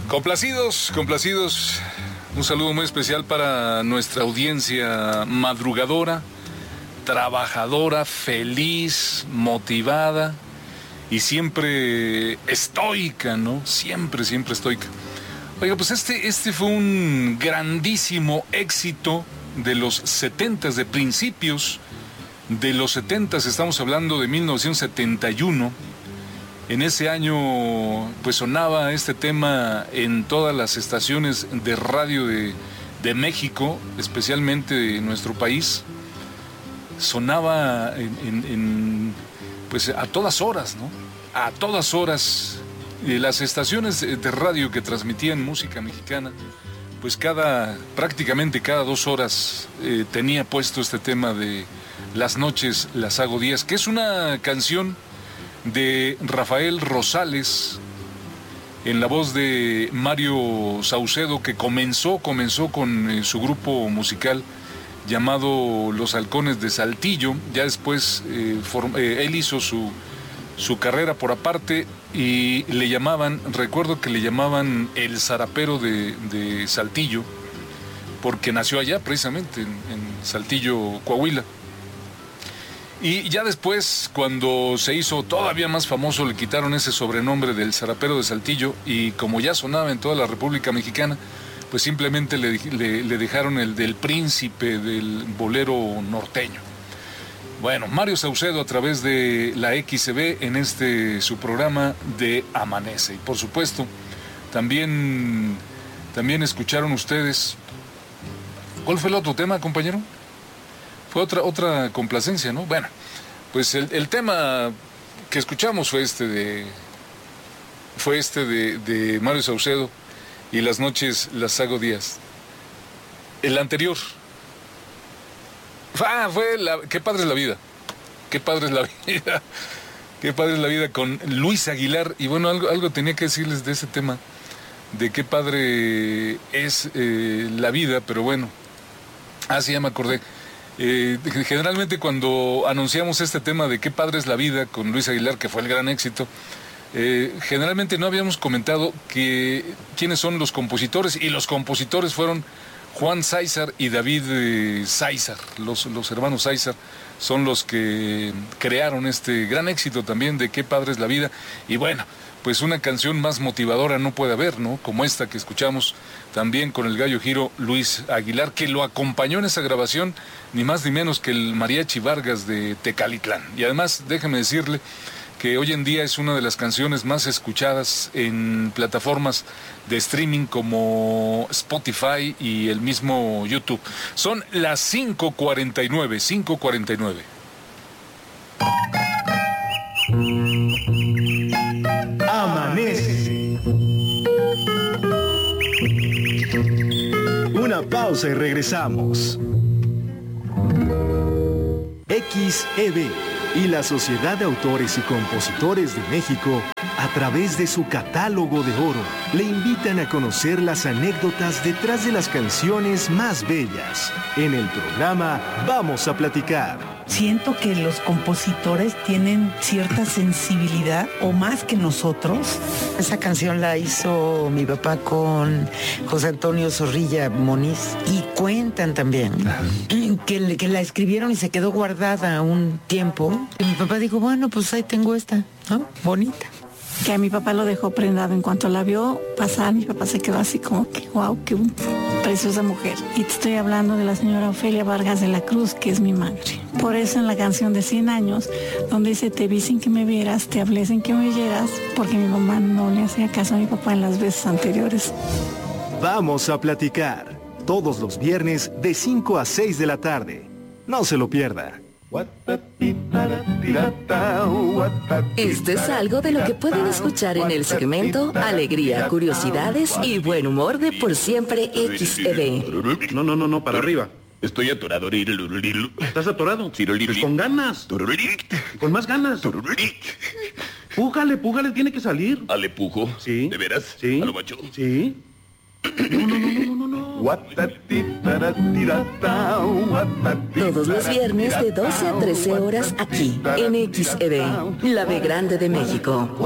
Complacidos. Un saludo muy especial para nuestra audiencia madrugadora, trabajadora, feliz, motivada y siempre estoica, ¿no? Siempre estoica. Oiga, pues este fue un grandísimo éxito de los 70s, de principios de los 70s. Estamos hablando de 1971. En ese año pues sonaba este tema en todas las estaciones de radio de México, especialmente de nuestro país. Sonaba pues a todas horas, ¿no? A todas horas. Las estaciones de radio que transmitían música mexicana, pues prácticamente cada 2 horas tenía puesto este tema de Las noches las hago días, que es una canción de Rafael Rosales, en la voz de Mario Saucedo, que comenzó con su grupo musical llamado Los Halcones de Saltillo. Ya después él hizo su carrera por aparte y recuerdo que le llamaban el zarapero de Saltillo, porque nació allá precisamente en Saltillo, Coahuila. Y ya después, cuando se hizo todavía más famoso, le quitaron ese sobrenombre del zarapero de Saltillo, y como ya sonaba en toda la República Mexicana, pues simplemente le dejaron el del príncipe del bolero norteño. Bueno, Mario Saucedo a través de la XCB en su programa de Amanece. Y por supuesto, también escucharon ustedes. ¿Cuál fue el otro tema, compañero? Fue otra complacencia, ¿no? Bueno, pues el tema que escuchamos fue este de Mario Saucedo y Las noches las hago días. El anterior fue Qué padre es la vida. Qué padre es la vida. Qué padre es la vida con Luis Aguilar. Y bueno, algo tenía que decirles de ese tema, de qué padre es la vida, pero bueno. Sí, ya me acordé. Generalmente cuando anunciamos este tema de qué padre es la vida con Luis Aguilar, que fue el gran éxito, generalmente no habíamos comentado quiénes son los compositores, y los compositores fueron Juan Sáizar y David Sáizar. Los hermanos Sáizar son los que crearon este gran éxito también de qué padre es la vida. Y bueno, pues una canción más motivadora no puede haber, ¿no? Como esta que escuchamos también con el gallo giro Luis Aguilar, que lo acompañó en esa grabación ni más ni menos que el Mariachi Vargas de Tecalitlán. Y además, déjeme decirle que hoy en día es una de las canciones más escuchadas en plataformas de streaming como Spotify y el mismo YouTube. Son las 5:49. Amanece. Una pausa y regresamos. XEB y la Sociedad de Autores y Compositores de México, a través de su catálogo de oro, le invitan a conocer las anécdotas detrás de las canciones más bellas. En el programa Vamos a Platicar. Siento que los compositores tienen cierta sensibilidad, o más que nosotros. Esa canción la hizo mi papá con José Antonio Zorrilla Moniz, y cuentan también que la escribieron y se quedó guardada un tiempo. Y mi papá dijo, bueno, pues ahí tengo esta, ¿no? Bonita. Que a mi papá lo dejó prendado. En cuanto la vio pasar, mi papá se quedó así como que, wow, qué preciosa mujer. Y te estoy hablando de la señora Ofelia Vargas de la Cruz, que es mi madre. Por eso en la canción de 100 años, donde dice, te vi sin que me vieras, te hablé sin que me oyeras, porque mi mamá no le hacía caso a mi papá en las veces anteriores. Vamos a Platicar, todos los viernes de 5 a 6 de la tarde. No se lo pierda. Esto es algo de lo que pueden escuchar en el segmento Alegría, Curiosidades y Buen Humor de Por Siempre XED. No, para arriba. Estoy atorado. ¿Estás atorado? Pues con ganas. Con más ganas. Pújale, tiene que salir. ¿Ale pujo? Sí. ¿De veras? Sí. ¿A lo macho? Sí. No. Todos los viernes de 12 a 13 horas aquí, en XED, la B Grande de México.